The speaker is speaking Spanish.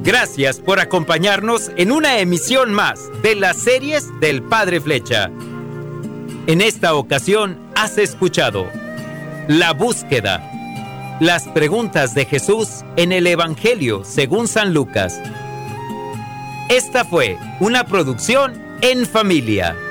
Gracias por acompañarnos en una emisión más de las series del Padre Flecha. En esta ocasión has escuchado La Búsqueda, las preguntas de Jesús en el Evangelio según San Lucas. Esta fue una producción en familia.